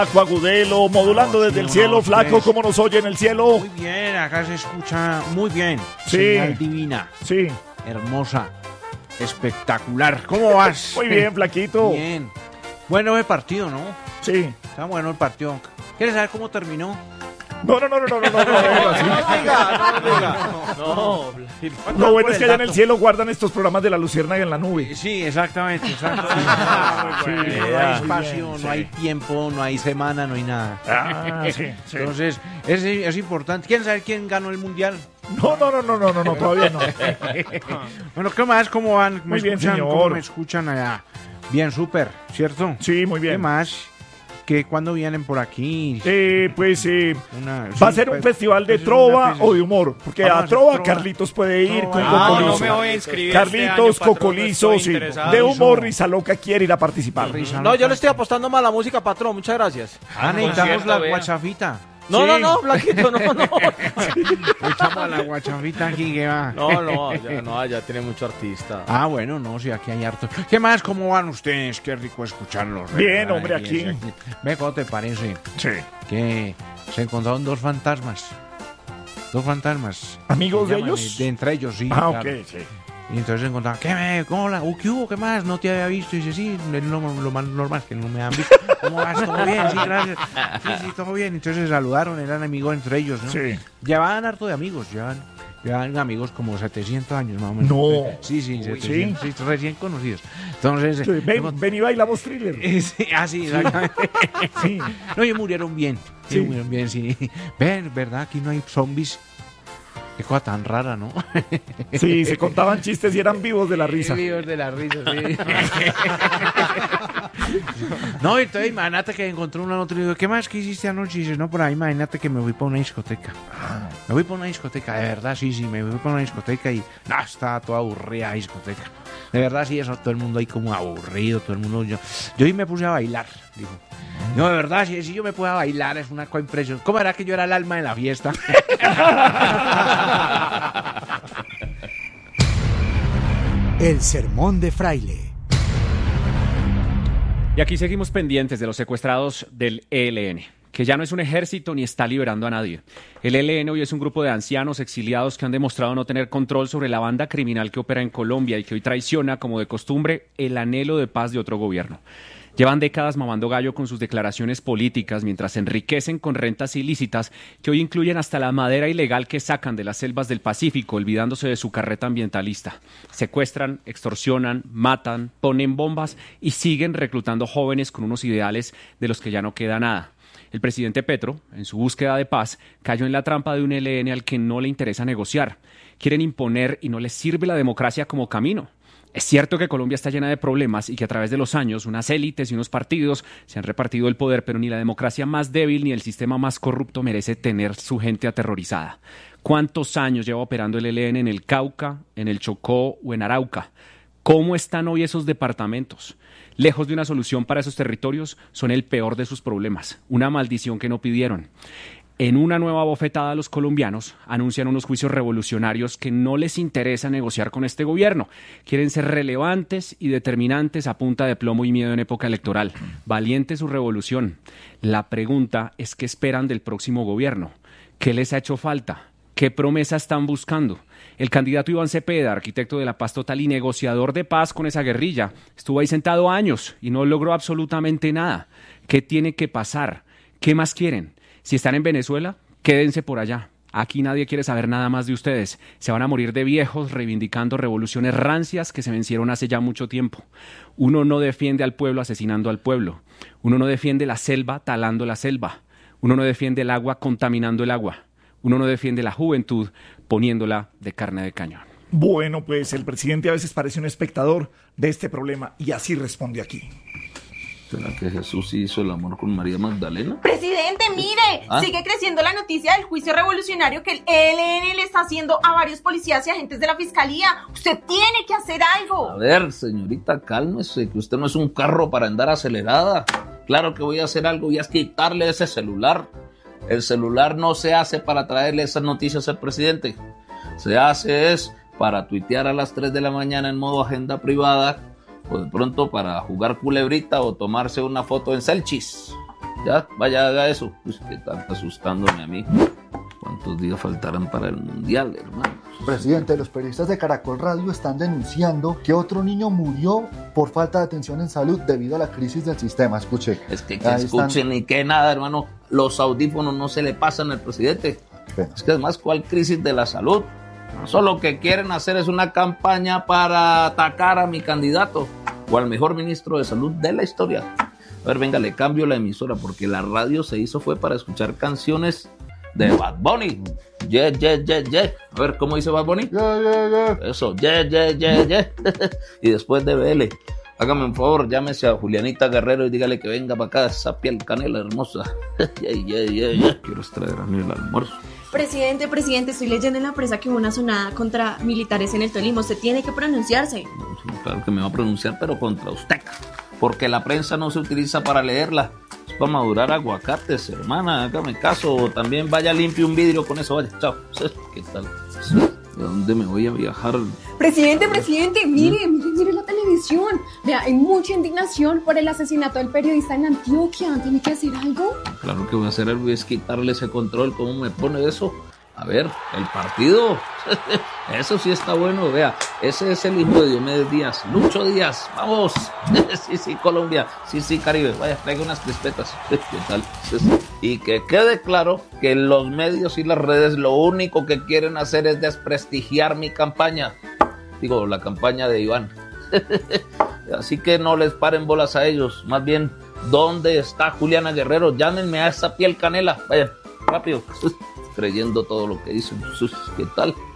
Agudelo, modulando desde el cielo, flaco, ¿cómo nos oye en el cielo? Muy bien, acá se escucha muy bien. Sí. Señal divina. Sí. Hermosa. Espectacular. ¿Cómo vas? Muy bien, flaquito. Bien. Bueno el partido, ¿no? Sí. Está bueno el partido. ¿Quieres saber cómo terminó? No. Lo bueno es que allá en el cielo guardan estos programas de La Luciérnaga en la nube. Sí, exactamente. Sí, No hay espacio, muy bien, no hay tiempo, no hay semana, no hay nada. Sí. Entonces, es importante. ¿Quieren saber quién ganó el mundial? No, todavía no. Bueno, ¿qué más? ¿Cómo van? Muy bien, escuchan? señor. ¿Cómo me escuchan allá? Bien, súper, ¿cierto? Sí, muy bien. ¿Qué más? ¿Cuándo vienen por aquí? Va a ser un festival de trova o de humor, porque a trova Carlitos puede ir con Cocolizo. No me voy a inscribir. Carlitos, Cocolizo, sí. De humor, Risa Loca quiere ir a participar. No, yo le estoy apostando más a la música, patrón. Muchas gracias. Necesitamos la guachafita. No, Blanquito, no. Echamos a la guachafita aquí que va. Ya tiene mucho artista. Ah, bueno, no, sí, aquí hay harto. ¿Qué más? ¿Cómo van ustedes? Qué rico escucharlos. Bien, hombre, aquí. Ve, ¿cómo te parece? Sí. Que se encontraron dos fantasmas. ¿Amigos de llaman, ellos? Entre ellos, sí. Ah, claro. ok, sí. Y entonces se encontraban, hola, ¿qué hubo? ¿Qué más? No te había visto. Y dice, sí, lo más normal que no me han visto. ¿Cómo vas? ¿Todo bien? Sí, gracias. Sí, todo bien. Entonces se saludaron, eran amigos entre ellos, ¿no? Sí. Llevaban harto de amigos, llevaban amigos como 700 años más o menos. No. Sí, 700, sí, recién conocidos. Entonces... Sí, ven y bailamos Thriller. Sí, exactamente. Sí. No, y murieron bien. Sí. Murieron bien, sí. Ven, ¿verdad? Aquí no hay zombies. Qué cosa tan rara, ¿no? Sí, se contaban chistes y eran vivos de la risa. Vivos de la risa, sí. No, entonces imagínate que encontré una nota y digo, ¿qué más que hiciste anoche? Y dices, no, por ahí imagínate que me fui para una discoteca. Me fui para una discoteca, de verdad, sí, me fui para una discoteca y estaba toda aburrida la discoteca. De verdad, sí, eso, todo el mundo ahí como aburrido, todo el mundo... Yo ahí me puse a bailar, digo. No, de verdad, si yo me puedo bailar, es una cosa impresionante. ¿Cómo era que yo era el alma de la fiesta? El sermón de Fraile. Y aquí seguimos pendientes de los secuestrados del ELN, que ya no es un ejército ni está liberando a nadie. El ELN hoy es un grupo de ancianos exiliados que han demostrado no tener control sobre la banda criminal que opera en Colombia y que hoy traiciona, como de costumbre, el anhelo de paz de otro gobierno. Llevan décadas mamando gallo con sus declaraciones políticas mientras se enriquecen con rentas ilícitas que hoy incluyen hasta la madera ilegal que sacan de las selvas del Pacífico, olvidándose de su carreta ambientalista. Secuestran, extorsionan, matan, ponen bombas y siguen reclutando jóvenes con unos ideales de los que ya no queda nada. El presidente Petro, en su búsqueda de paz, cayó en la trampa de un ELN al que no le interesa negociar. Quieren imponer y no les sirve la democracia como camino. Es cierto que Colombia está llena de problemas y que a través de los años unas élites y unos partidos se han repartido el poder, pero ni la democracia más débil ni el sistema más corrupto merece tener su gente aterrorizada. ¿Cuántos años lleva operando el ELN en el Cauca, en el Chocó o en Arauca? ¿Cómo están hoy esos departamentos? Lejos de una solución para esos territorios, son el peor de sus problemas, una maldición que no pidieron. En una nueva bofetada, los colombianos anuncian unos juicios revolucionarios que no les interesa negociar con este gobierno. Quieren ser relevantes y determinantes a punta de plomo y miedo en época electoral. Valiente su revolución. La pregunta es ¿qué esperan del próximo gobierno? ¿Qué les ha hecho falta? ¿Qué promesa están buscando? El candidato Iván Cepeda, arquitecto de la paz total y negociador de paz con esa guerrilla, estuvo ahí sentado años y no logró absolutamente nada. ¿Qué tiene que pasar? ¿Qué más quieren? Si están en Venezuela, quédense por allá. Aquí nadie quiere saber nada más de ustedes. Se van a morir de viejos reivindicando revoluciones rancias que se vencieron hace ya mucho tiempo. Uno no defiende al pueblo asesinando al pueblo. Uno no defiende la selva talando la selva. Uno no defiende el agua contaminando el agua. Uno no defiende la juventud poniéndola de carne de cañón. Bueno, pues el presidente a veces parece un espectador de este problema y así responde aquí. ¿Será que Jesús hizo el amor con María Magdalena? Presidente, mire, sigue creciendo la noticia del juicio revolucionario que el ELN le está haciendo a varios policías y agentes de la fiscalía. Usted tiene que hacer algo. A ver, señorita, cálmese, que usted no es un carro para andar acelerada. Claro que voy a hacer algo y es quitarle ese celular. El celular no se hace para traerle esas noticias al presidente. Se hace es para tuitear a las 3 de la mañana en modo agenda privada o de pronto para jugar culebrita o tomarse una foto en selfies. Ya, vaya, haga eso. Pues que está asustándome a mí. ¿Cuántos días faltarán para el Mundial, hermano? Presidente, los periodistas de Caracol Radio están denunciando que otro niño murió por falta de atención en salud debido a la crisis del sistema. Escuche. Es que escuchen ni que nada, hermano. Los audífonos no se le pasan al presidente. Es que es más, ¿cuál crisis de la salud? Solo lo que quieren hacer es una campaña para atacar a mi candidato o al mejor ministro de salud de la historia. A ver, venga, le cambio la emisora porque la radio se hizo fue para escuchar canciones de Bad Bunny. Yeah, yeah, yeah, yeah. A ver, ¿cómo dice Bad Bunny? Yeah, yeah, yeah. Eso, yeah, yeah, yeah, yeah. Y después de BL, hágame un favor, llámese a Julianita Guerrero y dígale que venga para acá, esa piel canela hermosa. Yeah, yeah, yeah, yeah. Quiero extraer a mí el almuerzo. Presidente, estoy leyendo en la prensa que hubo una sonada contra militares en el Tolima. Usted tiene que pronunciarse. Claro que me va a pronunciar, pero contra usted. Porque la prensa no se utiliza para leerla. Es para madurar aguacates, hermana. Hágame caso. También vaya limpio un vidrio con eso. Vaya, chao. ¿Qué tal? ¿De dónde me voy a viajar? Presidente, mire la televisión. Vea, hay mucha indignación por el asesinato del periodista en Antioquia. ¿Tiene que hacer algo? Claro que voy a hacer algo y es quitarle ese control. ¿Cómo me pone eso? A ver, el partido. Eso sí está bueno, vea. Ese es el hijo de Diomedes Díaz, Lucho Díaz. Vamos. Sí, Colombia. Sí, Caribe. Vaya, traiga unas crispetas. ¿Qué tal? Y que quede claro que los medios y las redes lo único que quieren hacer es desprestigiar mi campaña. Digo, la campaña de Iván. Así que no les paren bolas a ellos. Más bien, ¿dónde está Juliana Guerrero? Llámenme a esa piel canela. Vaya, rápido. Creyendo todo lo que dicen. ¿Qué tal?